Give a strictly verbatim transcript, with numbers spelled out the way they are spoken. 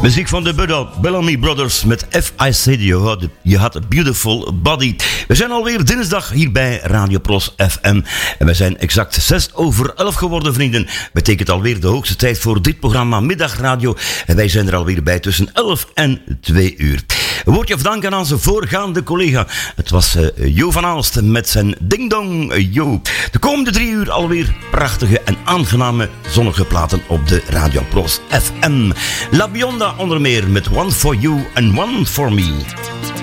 Muziek van de Bellamy Brothers met F I Said You Had, you had a Beautiful Body. We zijn alweer dinsdag hier bij Radio Pros F M. En we zijn exact zes over elf geworden, vrienden. Betekent alweer de hoogste tijd voor dit programma Middagradio. En wij zijn er alweer bij tussen elf en twee uur. Een woordje of dank aan onze voorgaande collega. Het was uh, Jo van Aalst met zijn Ding Dong uh, Jo. De komende drie uur alweer prachtige en aangename zonnige platen op de Radio Pros F M. La Bionda onder meer met One For You and One For Me.